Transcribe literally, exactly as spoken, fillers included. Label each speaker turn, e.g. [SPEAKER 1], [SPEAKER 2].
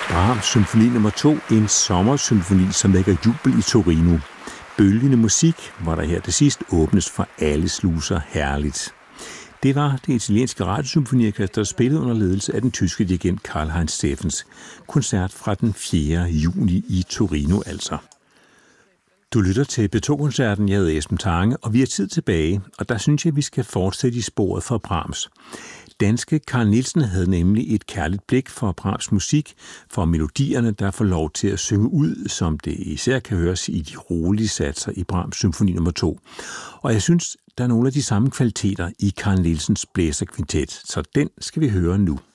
[SPEAKER 1] Brahms symfoni nummer to, en sommersymfoni, som vækker jubel i Torino. Bølgende musik, hvor der her til sidst åbnes for alle sluser herligt. Det var det italienske radiosymfoniorkester, spillet under ledelse af den tyske dirigent Karl-Heinz Steffens. Koncert fra den fjerde juni i Torino altså. Du lytter til P to-koncerten, jeg hedder Esben Tange, og vi har tid tilbage, og der synes jeg, vi skal fortsætte i sporet for Brahms. Danske Carl Nielsen havde nemlig et kærligt blik for Brahms musik, for melodierne, der får lov til at synge ud, som det især kan høres i de rolige satser i Brahms symfoni nummer to. Og jeg synes, der er nogle af de samme kvaliteter i Carl Nielsens blæserkvintet, så den skal vi høre nu.